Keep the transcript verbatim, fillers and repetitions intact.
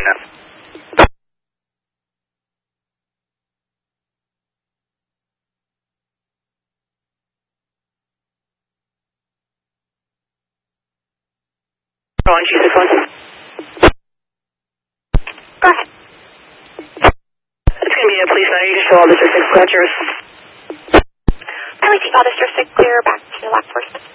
now. On G six one. Go ahead. It's going to be a police matter. You can show all District six. Go ahead, yours. Highway Chief, all District six, clear back to law enforcement.